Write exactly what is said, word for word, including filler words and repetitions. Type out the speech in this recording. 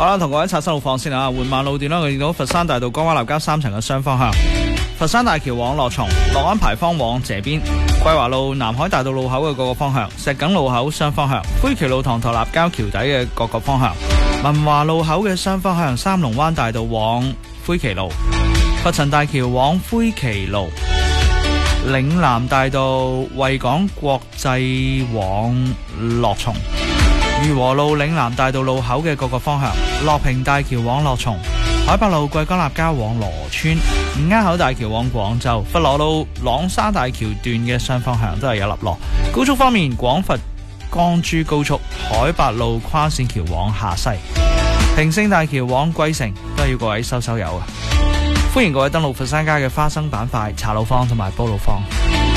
好啦，同各位刷新路況先啊。緩慢路段啦，我見到佛山大道江灣立交三層嘅雙方向，佛山大橋往樂松、樂安牌坊往斜邊、桂華路南海大道路口嘅各個方向、石硖路口雙方向、灰橋路塘頭立交橋底嘅各個方向、文華路口嘅雙方向、三龍灣大道往灰旗路、佛陳大橋往灰旗路、嶺南大道惠港國際往樂松、裕和路嶺南大道路口嘅各個方向、樂平大橋往樂松、海柏路桂江立交往羅村、五鴉口大橋往廣州、佛羅路朗沙大橋段嘅雙方向都係有立落。高速方面，廣佛江珠高速、海柏路跨線橋往下西、平勝大橋往桂城都係要各位收收油啊！歡迎各位登錄佛山街嘅花生板塊、茶路坊同埋煲路坊。